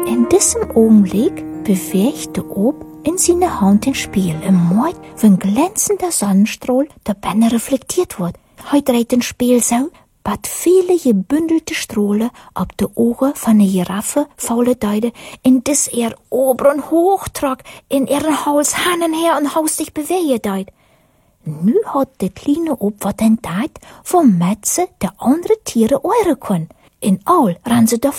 In diesem Augenblick bewegt der Ob in seine Hand den Spiegel. Im Mord, wenn glänzender Sonnenstrahl der Benne reflektiert wird. Heute dreht den Spiegel so, bat viele gebündelte Strahlen ab de Augen von der Giraffe faule Deide, in des oberen Hochtrag in ihren Hals hin und her und Haus sich bewegen deid. Nu hat de kleine Ob wat entdeckt, wo Metze de andere Tiere eure können. In all ran sie